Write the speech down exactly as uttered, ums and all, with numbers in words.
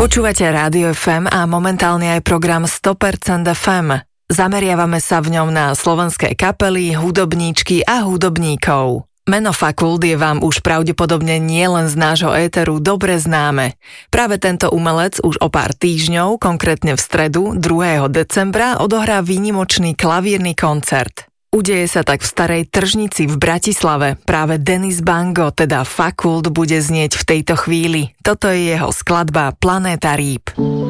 Počúvate Rádio ef em a momentálne aj program sto percent ef em. Zameriavame sa v ňom na slovenské kapely, hudobníčky a hudobníkov. Meno Fakult je vám už pravdepodobne nielen z nášho éteru dobre známe. Práve tento umelec už o pár týždňov, konkrétne v stredu, druhého decembra, odohrá výnimočný klavírny koncert. Udeje sa tak v Starej Tržnici v Bratislave. Práve Denis Bango, teda Fakult, bude znieť v tejto chvíli. Toto je jeho skladba Planéta rýb.